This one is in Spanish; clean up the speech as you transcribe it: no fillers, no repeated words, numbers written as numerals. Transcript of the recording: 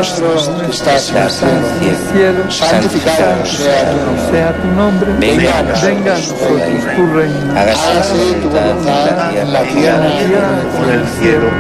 nuestro que estás en el cielo, santificado sea tu nombre, venga a nosotros tu reino, hágase tu voluntad en la tierra como en el cielo.